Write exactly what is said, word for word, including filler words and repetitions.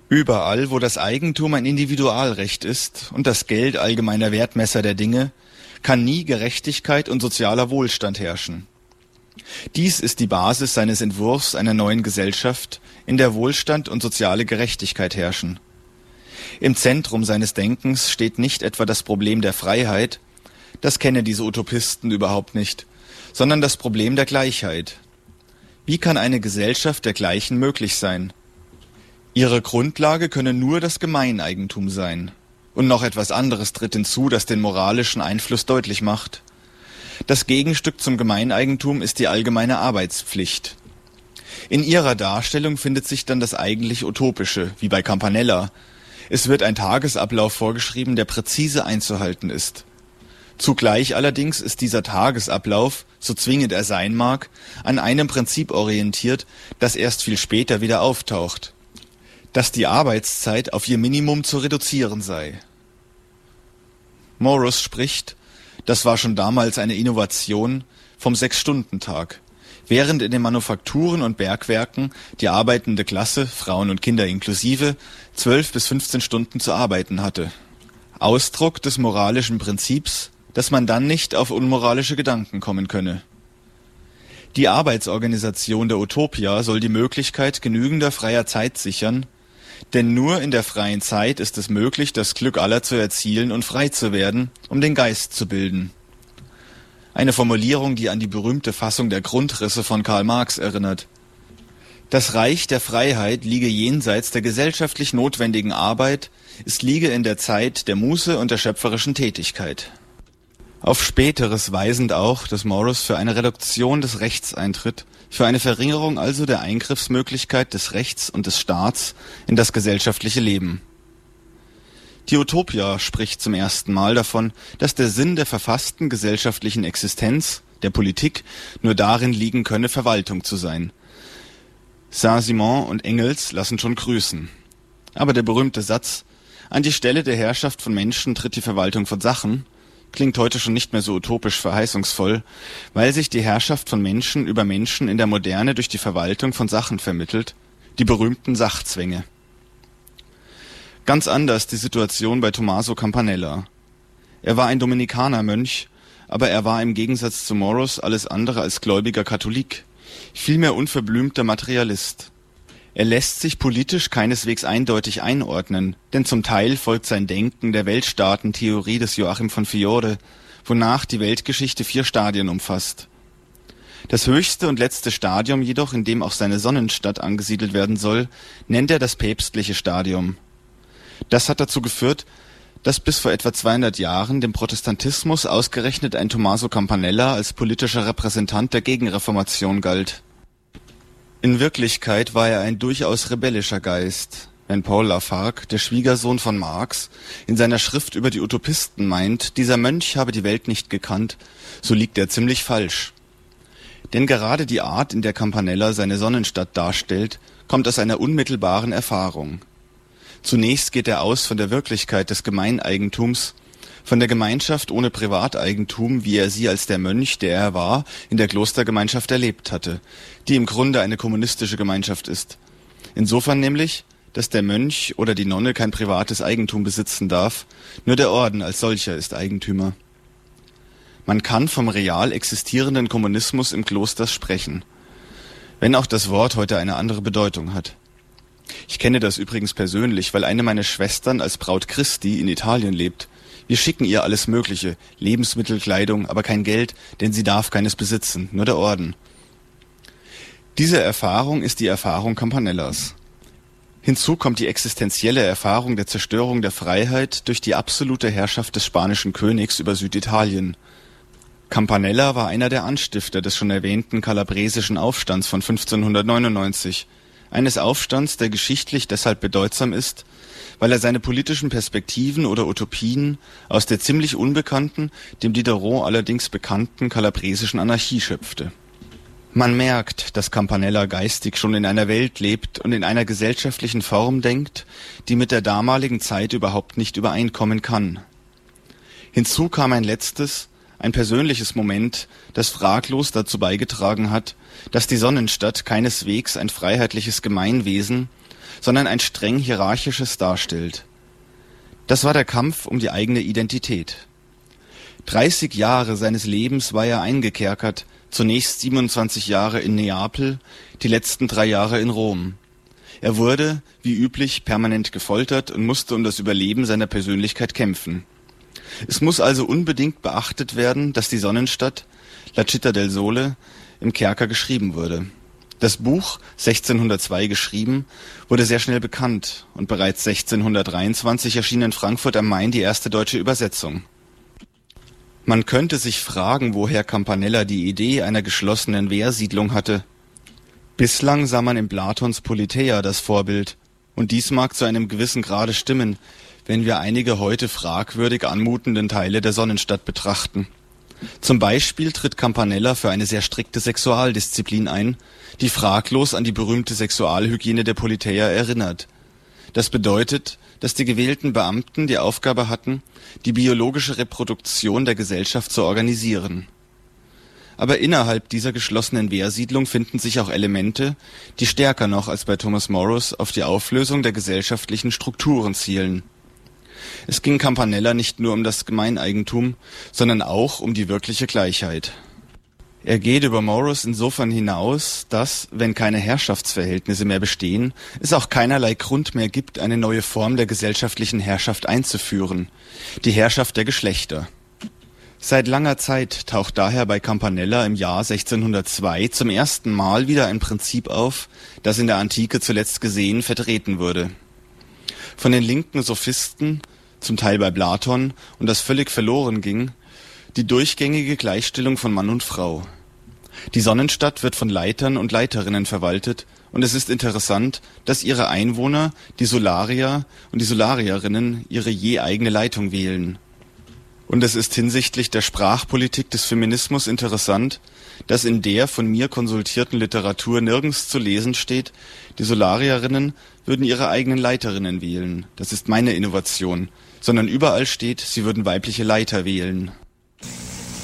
Überall, wo das Eigentum ein Individualrecht ist und das Geld allgemeiner Wertmesser der Dinge, kann nie Gerechtigkeit und sozialer Wohlstand herrschen. Dies ist die Basis seines Entwurfs einer neuen Gesellschaft, in der Wohlstand und soziale Gerechtigkeit herrschen. Im Zentrum seines Denkens steht nicht etwa das Problem der Freiheit, das kennen diese Utopisten überhaupt nicht, sondern das Problem der Gleichheit. Wie kann eine Gesellschaft der Gleichen möglich sein? Ihre Grundlage könne nur das Gemeineigentum sein. Und noch etwas anderes tritt hinzu, das den moralischen Einfluss deutlich macht. Das Gegenstück zum Gemeineigentum ist die allgemeine Arbeitspflicht. In ihrer Darstellung findet sich dann das eigentlich Utopische, wie bei Campanella. Es wird ein Tagesablauf vorgeschrieben, der präzise einzuhalten ist. Zugleich allerdings ist dieser Tagesablauf, so zwingend er sein mag, an einem Prinzip orientiert, das erst viel später wieder auftaucht: dass die Arbeitszeit auf ihr Minimum zu reduzieren sei. Morus spricht, das war schon damals eine Innovation, vom Sechs-Stunden-Tag, während in den Manufakturen und Bergwerken die arbeitende Klasse, Frauen und Kinder inklusive, zwölf bis fünfzehn Stunden zu arbeiten hatte. Ausdruck des moralischen Prinzips, dass man dann nicht auf unmoralische Gedanken kommen könne. Die Arbeitsorganisation der Utopia soll die Möglichkeit genügender freier Zeit sichern, denn nur in der freien Zeit ist es möglich, das Glück aller zu erzielen und frei zu werden, um den Geist zu bilden. Eine Formulierung, die an die berühmte Fassung der Grundrisse von Karl Marx erinnert. Das Reich der Freiheit liege jenseits der gesellschaftlich notwendigen Arbeit, es liege in der Zeit der Muße und der schöpferischen Tätigkeit. Auf Späteres weisend auch, dass Morus für eine Reduktion des Rechts eintritt, für eine Verringerung also der Eingriffsmöglichkeit des Rechts und des Staats in das gesellschaftliche Leben. Die Utopia spricht zum ersten Mal davon, dass der Sinn der verfassten gesellschaftlichen Existenz, der Politik, nur darin liegen könne, Verwaltung zu sein. Saint-Simon und Engels lassen schon grüßen. Aber der berühmte Satz, an die Stelle der Herrschaft von Menschen tritt die Verwaltung von Sachen, klingt heute schon nicht mehr so utopisch verheißungsvoll, weil sich die Herrschaft von Menschen über Menschen in der Moderne durch die Verwaltung von Sachen vermittelt, die berühmten Sachzwänge. Ganz anders die Situation bei Tommaso Campanella. Er war ein Dominikanermönch, aber er war im Gegensatz zu Morus alles andere als gläubiger Katholik, vielmehr unverblümter Materialist. Er lässt sich politisch keineswegs eindeutig einordnen, denn zum Teil folgt sein Denken der Weltstaatentheorie des Joachim von Fiore, wonach die Weltgeschichte vier Stadien umfasst. Das höchste und letzte Stadium jedoch, in dem auch seine Sonnenstadt angesiedelt werden soll, nennt er das päpstliche Stadium. Das hat dazu geführt, dass bis vor etwa zweihundert Jahren dem Protestantismus ausgerechnet ein Tommaso Campanella als politischer Repräsentant der Gegenreformation galt. In Wirklichkeit war er ein durchaus rebellischer Geist, wenn Paul Lafargue, der Schwiegersohn von Marx, in seiner Schrift über die Utopisten meint, dieser Mönch habe die Welt nicht gekannt, so liegt er ziemlich falsch. Denn gerade die Art, in der Campanella seine Sonnenstadt darstellt, kommt aus einer unmittelbaren Erfahrung. Zunächst geht er aus von der Wirklichkeit des Gemeineigentums, von der Gemeinschaft ohne Privateigentum, wie er sie als der Mönch, der er war, in der Klostergemeinschaft erlebt hatte, die im Grunde eine kommunistische Gemeinschaft ist. Insofern nämlich, dass der Mönch oder die Nonne kein privates Eigentum besitzen darf, nur der Orden als solcher ist Eigentümer. Man kann vom real existierenden Kommunismus im Kloster sprechen, wenn auch das Wort heute eine andere Bedeutung hat. Ich kenne das übrigens persönlich, weil eine meiner Schwestern als Braut Christi in Italien lebt. Wir schicken ihr alles Mögliche, Lebensmittel, Kleidung, aber kein Geld, denn sie darf keines besitzen, nur der Orden. Diese Erfahrung ist die Erfahrung Campanellas. Hinzu kommt die existenzielle Erfahrung der Zerstörung der Freiheit durch die absolute Herrschaft des spanischen Königs über Süditalien. Campanella war einer der Anstifter des schon erwähnten kalabresischen Aufstands von fünfzehnhundertneunundneunzig, eines Aufstands, der geschichtlich deshalb bedeutsam ist, weil er seine politischen Perspektiven oder Utopien aus der ziemlich unbekannten, dem Diderot allerdings bekannten kalabresischen Anarchie schöpfte. Man merkt, dass Campanella geistig schon in einer Welt lebt und in einer gesellschaftlichen Form denkt, die mit der damaligen Zeit überhaupt nicht übereinkommen kann. Hinzu kam ein letztes, ein persönliches Moment, das fraglos dazu beigetragen hat, dass die Sonnenstadt keineswegs ein freiheitliches Gemeinwesen, sondern ein streng hierarchisches darstellt. Das war der Kampf um die eigene Identität. dreißig Jahre seines Lebens war er eingekerkert, zunächst siebenundzwanzig Jahre in Neapel, die letzten drei Jahre in Rom. Er wurde, wie üblich, permanent gefoltert und musste um das Überleben seiner Persönlichkeit kämpfen. Es muss also unbedingt beachtet werden, dass die Sonnenstadt, La Città del Sole, im Kerker geschrieben wurde. Das Buch, sechzehnhundertzwei geschrieben, wurde sehr schnell bekannt und bereits sechzehnhundertdreiundzwanzig erschien in Frankfurt am Main die erste deutsche Übersetzung. Man könnte sich fragen, woher Campanella die Idee einer geschlossenen Wehrsiedlung hatte. Bislang sah man in Platons Politeia das Vorbild, und dies mag zu einem gewissen Grade stimmen, wenn wir einige heute fragwürdig anmutenden Teile der Sonnenstadt betrachten. Zum Beispiel tritt Campanella für eine sehr strikte Sexualdisziplin ein, die fraglos an die berühmte Sexualhygiene der Politeia erinnert. Das bedeutet, dass die gewählten Beamten die Aufgabe hatten, die biologische Reproduktion der Gesellschaft zu organisieren. Aber innerhalb dieser geschlossenen Wehrsiedlung finden sich auch Elemente, die stärker noch als bei Thomas Morus auf die Auflösung der gesellschaftlichen Strukturen zielen. Es ging Campanella nicht nur um das Gemeineigentum, sondern auch um die wirkliche Gleichheit. Er geht über Morus insofern hinaus, dass, wenn keine Herrschaftsverhältnisse mehr bestehen, es auch keinerlei Grund mehr gibt, eine neue Form der gesellschaftlichen Herrschaft einzuführen, die Herrschaft der Geschlechter. Seit langer Zeit taucht daher bei Campanella im Jahr sechzehnhundertzwei zum ersten Mal wieder ein Prinzip auf, das in der Antike zuletzt gesehen vertreten wurde. Von den linken Sophisten, zum Teil bei Platon, und das völlig verloren ging, die durchgängige Gleichstellung von Mann und Frau. Die Sonnenstadt wird von Leitern und Leiterinnen verwaltet, und es ist interessant, dass ihre Einwohner, die Solarier und die Solarierinnen, ihre je eigene Leitung wählen. Und es ist hinsichtlich der Sprachpolitik des Feminismus interessant, dass in der von mir konsultierten Literatur nirgends zu lesen steht, die Solarierinnen würden ihre eigenen Leiterinnen wählen, das ist meine Innovation, sondern überall steht, sie würden weibliche Leiter wählen.